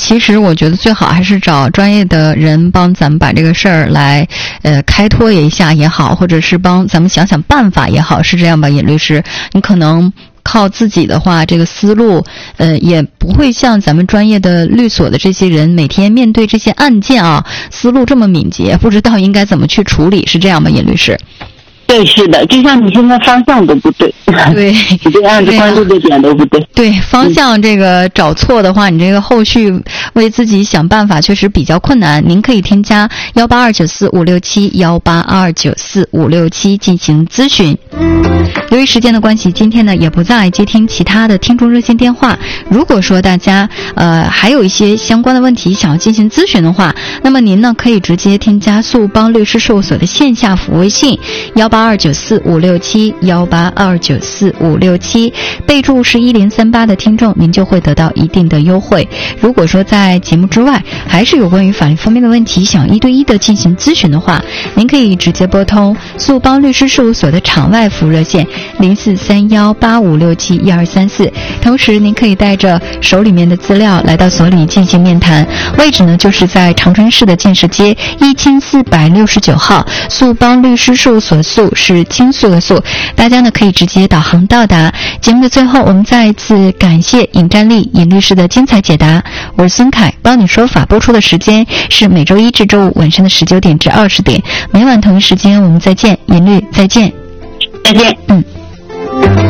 其实我觉得最好还是找专业的人帮咱们把这个事儿来开脱一下也好，或者是帮咱们想想办法也好，是这样吧，尹律师？你可能靠自己的话，这个思路也不会像咱们专业的律所的这些人每天面对这些案件啊，思路这么敏捷，不知道应该怎么去处理，是这样吗，尹律师？ 对，是的，就像你现在方向都不对， 对， 你这个案子关注的点都不对。 对，方向这个找错的话，你这个后续为自己想办法确实比较困难。您可以添加18294-567进行咨询。由于时间的关系，今天呢也不再接听其他的听众热线电话。如果说大家还有一些相关的问题想要进行咨询的话，那么您呢可以直接添加速邦律师事务所的线下服务微信18294-567，18294-567，备注是1038的听众，您就会得到一定的优惠。如果说在节目之外还是有关于法律方面的问题想一对一的进行咨询的话，您可以直接拨通速邦律师事务所的场外服务热线043185671234，同时您可以带着手里面的资料来到所里进行面谈，位置呢就是在长春市的建设街1469号，速邦律师事务所，速是倾诉的诉，大家呢可以直接导航到达。节目的最后，我们再一次感谢尹占利尹律师的精彩解答。我是孙凯，帮你说法播出的时间是每周一至周五晚上的19点至20点，每晚同一时间我们再见，尹律再见。 再见。